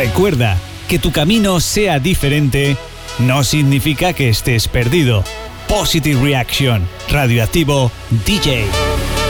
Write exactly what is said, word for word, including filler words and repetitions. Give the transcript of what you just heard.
Recuerda que tu camino sea diferente no significa que estés perdido. Positive Reaction, Radioactivo D J.